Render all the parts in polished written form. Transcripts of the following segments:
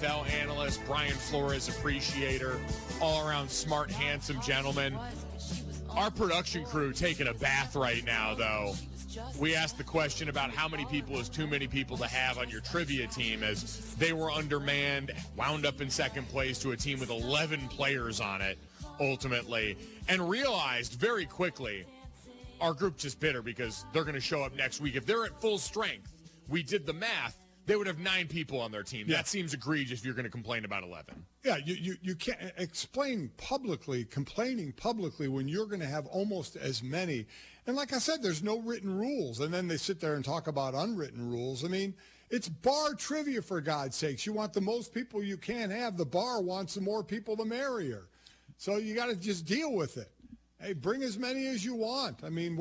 NFL analyst, Brian Flores appreciator, all-around smart, handsome gentleman. Our production crew taking a bath right now, though. We asked the question about how many people is too many people to have on your trivia team, as they were undermanned, wound up in second place to a team with 11 players on it, ultimately, and realized very quickly our group just bitter because they're going to show up next week. If they're at full strength, we did the math, they would have 9 people on their team. Yeah. That seems egregious if you're going to complain about 11. Yeah, you can't complaining publicly when you're going to have almost as many. And like I said, there's no written rules. And then they sit there and talk about unwritten rules. I mean, it's bar trivia, for God's sakes. You want the most people you can have. The bar wants the more people, the merrier. So you got to just deal with it. Hey, bring as many as you want. I mean,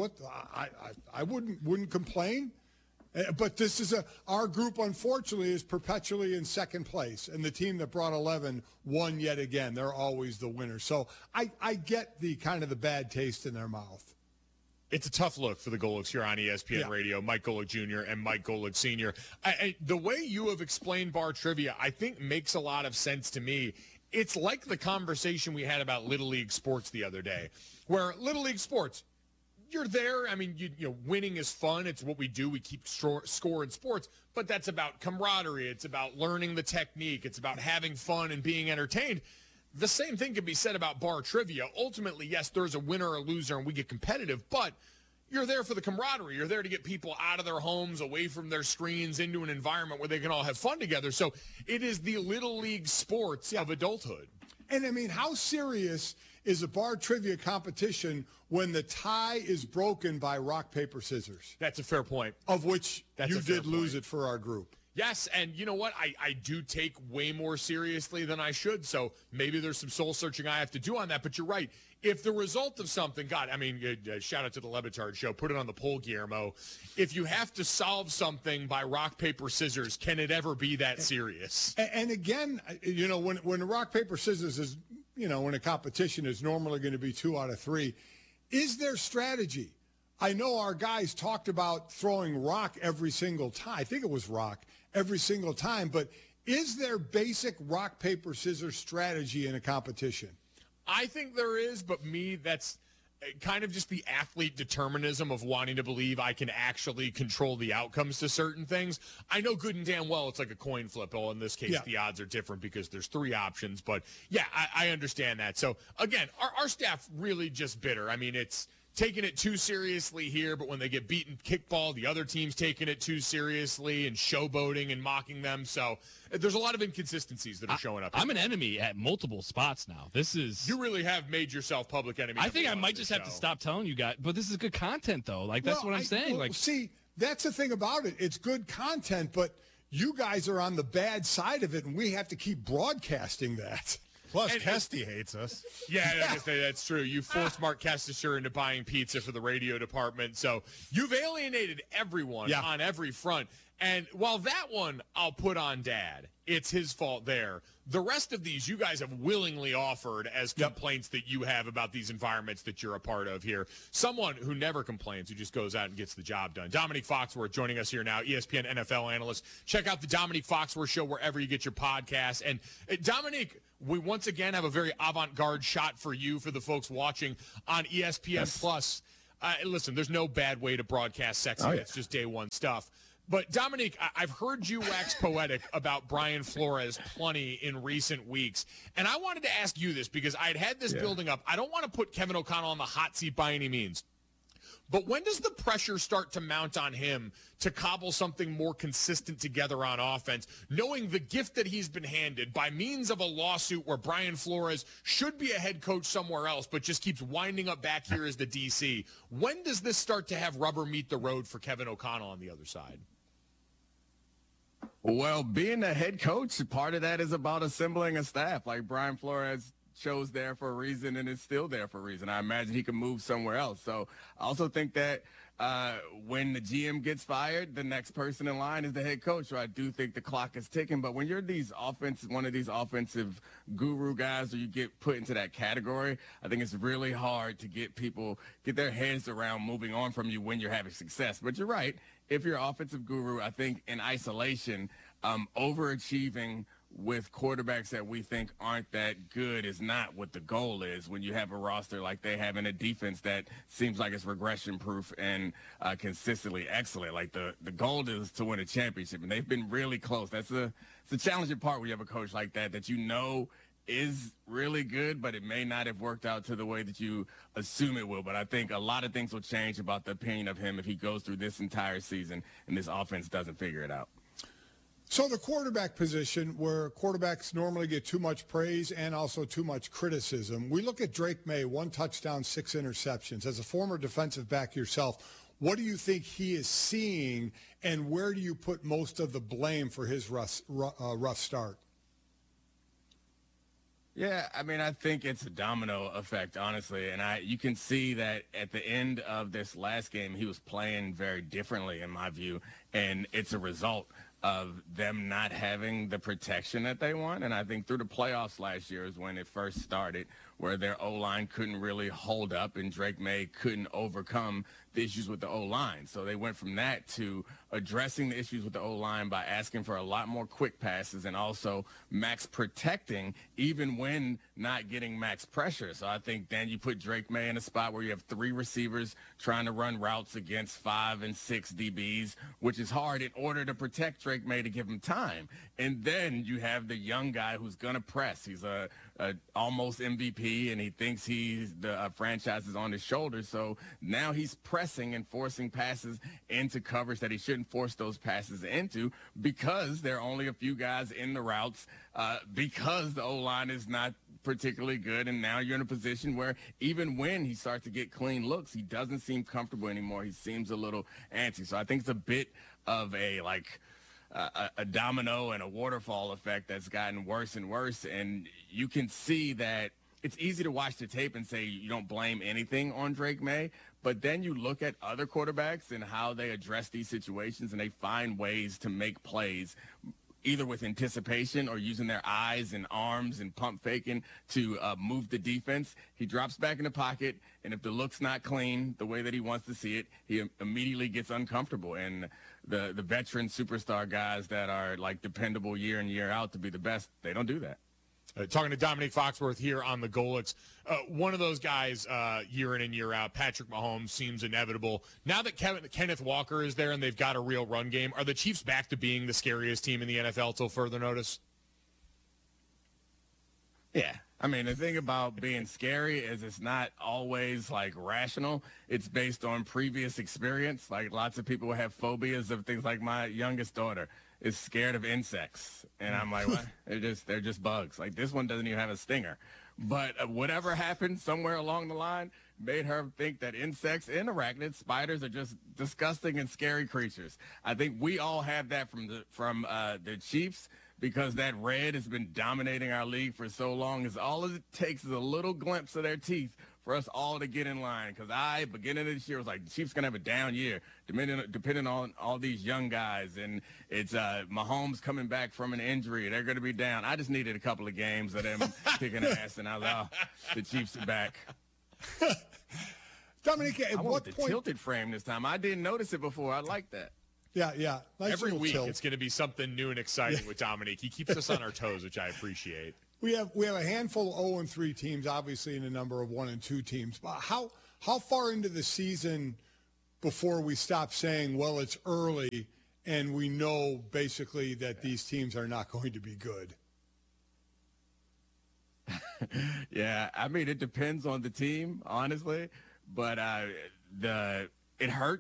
I wouldn't complain. But this is our group, unfortunately, is perpetually in second place, and the team that brought 11 won yet again. They're always the winner. So I get the kind of the bad taste in their mouth. It's a tough look for the Golics here on ESPN Radio, Mike Golic Jr. and Mike Golic Sr. The way you have explained bar trivia, I think makes a lot of sense to me. It's like the conversation we had about Little League sports the other day, where Little League sports, you're there. I mean, you know, winning is fun. It's what we do. We keep score in sports, but that's about camaraderie. It's about learning the technique. It's about having fun and being entertained. The same thing can be said about bar trivia. Ultimately, yes, there's a winner or a loser and we get competitive, but you're there for the camaraderie. You're there to get people out of their homes, away from their screens, into an environment where they can all have fun together. So it is the Little League sports of adulthood. And, I mean, how serious is a bar trivia competition when the tie is broken by rock, paper, scissors? That's a fair point. Of which you did lose it for our group. Yes, and you know what? I do take way more seriously than I should, so maybe there's some soul-searching I have to do on that, but you're right. If the result of something, God, I mean, shout out to the Levitard Show, put it on the poll, Guillermo. If you have to solve something by rock, paper, scissors, can it ever be that serious? And again, you know, when rock, paper, scissors is, you know, when a competition is normally going to be 2 out of 3, is there strategy? I know our guys talked about throwing rock every single time. I think it was rock every single time. But is there basic rock, paper, scissors strategy in a competition? I think there is, but that's kind of just the athlete determinism of wanting to believe I can actually control the outcomes to certain things. I know good and damn well it's like a coin flip. Oh, in this case, the odds are different because there's 3 options. But, yeah, I understand that. So, again, our staff really just bitter. I mean, it's taking it too seriously here, but when they get beaten kickball, the other team's taking it too seriously and showboating and mocking them. So there's a lot of inconsistencies that are showing up. I'm an enemy at multiple spots now. You really have made yourself public enemy. I think I might just have to stop telling you guys, but this is good content, though. Like, that's what I'm saying. See, that's the thing about it. It's good content, but you guys are on the bad side of it, and we have to keep broadcasting that. Plus, Kesty hates us. Yeah, that's true. You forced Mark Kestisher into buying pizza for the radio department. So you've alienated everyone on every front. And while that one I'll put on Dad, it's his fault there. The rest of these you guys have willingly offered as complaints that you have about these environments that you're a part of here. Someone who never complains, who just goes out and gets the job done. Dominique Foxworth joining us here now, ESPN NFL analyst. Check out the Dominique Foxworth Show wherever you get your podcasts. And Dominique, we once again have a very avant-garde shot for you, for the folks watching on ESPN Plus. Listen, there's no bad way to broadcast sexy. It's just day one stuff. But, Dominique, I've heard you wax poetic about Brian Flores plenty in recent weeks. And I wanted to ask you this because I'd had this building up. I don't want to put Kevin O'Connell on the hot seat by any means. But when does the pressure start to mount on him to cobble something more consistent together on offense, knowing the gift that he's been handed by means of a lawsuit where Brian Flores should be a head coach somewhere else but just keeps winding up back here as the DC? When does this start to have rubber meet the road for Kevin O'Connell on the other side? Well, being a head coach, part of that is about assembling a staff. Like Brian Flores chose there for a reason and is still there for a reason. I imagine he could move somewhere else. So I also think that when the GM gets fired, the next person in line is the head coach. So I do think the clock is ticking. But when you're one of these offensive guru guys, or you get put into that category, I think it's really hard to get their heads around moving on from you when you're having success. But you're right. If you're an offensive guru, I think in isolation, overachieving with quarterbacks that we think aren't that good is not what the goal is when you have a roster like they have in a defense that seems like it's regression proof and consistently excellent. Like the goal is to win a championship, and they've been really close. It's the challenging part when you have a coach like that you know is really good, but it may not have worked out to the way that you assume it will. But I think a lot of things will change about the opinion of him if he goes through this entire season and this offense doesn't figure it out. So the quarterback position, where quarterbacks normally get too much praise and also too much criticism, we look at Drake May, 1 touchdown, 6 interceptions. As a former defensive back yourself, what do you think he is seeing, and where do you put most of the blame for his rough start? Yeah, I mean, I think it's a domino effect, honestly. And you can see that at the end of this last game, he was playing very differently, in my view. And it's a result of them not having the protection that they want. And I think through the playoffs last year is when it first started, where their O-line couldn't really hold up and Drake May couldn't overcome the issues with the O-line. So they went from that to addressing the issues with the O-line by asking for a lot more quick passes and also max protecting even when not getting max pressure. So I think then you put Drake May in a spot where you have 3 receivers trying to run routes against 5 and 6 DBs, which is hard in order to protect Drake May to give him time. And then you have the young guy who's going to press. He's a almost MVP, and he thinks he's the franchise is on his shoulders. So now he's pressing and forcing passes into coverage that he shouldn't force those passes into because there are only a few guys in the routes because the O-line is not particularly good. And now you're in a position where even when he starts to get clean looks, he doesn't seem comfortable anymore. He seems a little antsy. So I think it's a bit of a domino and a waterfall effect that's gotten worse and worse. And you can see that it's easy to watch the tape and say you don't blame anything on Drake May, but then you look at other quarterbacks and how they address these situations and they find ways to make plays either with anticipation or using their eyes and arms and pump faking to move the defense. He drops back in the pocket, and if the look's not clean the way that he wants to see it, he immediately gets uncomfortable. And the veteran superstar guys that are like dependable year in, year out to be the best, they don't do that. Talking to Dominique Foxworth here on the Golics. One of those guys year in and year out, Patrick Mahomes, seems inevitable. Now that Kenneth Walker is there and they've got a real run game, are the Chiefs back to being the scariest team in the NFL till further notice? Yeah. I mean, the thing about being scary is it's not always, like, rational. It's based on previous experience. Like, lots of people have phobias of things like my youngest daughter is scared of insects. And I'm like, what? They're just bugs. Like, this one doesn't even have a stinger. But whatever happened somewhere along the line made her think that insects and arachnids, spiders, are just disgusting and scary creatures. I think we all have that from the Chiefs, because that red has been dominating our league for so long. Is all it takes is a little glimpse of their teeth for us all to get in line. Because beginning of this year, was like, the Chiefs going to have a down year, depending on all these young guys. And it's Mahomes coming back from an injury. They're going to be down. I just needed a couple of games of them kicking ass, and I was like, oh, the Chiefs are back. Dominique, at what the point? Tilted frame this time. I didn't notice it before. I like that. Yeah. Nice. Every week tilt. it's going to be something new and exciting with Dominique. He keeps us on our toes, which I appreciate. We have a handful of 0-3 teams, obviously, and a number of 1-2 teams. But how far into the season before we stop saying, well, it's early and we know basically that these teams are not going to be good? Yeah, I mean, it depends on the team, honestly. But it hurt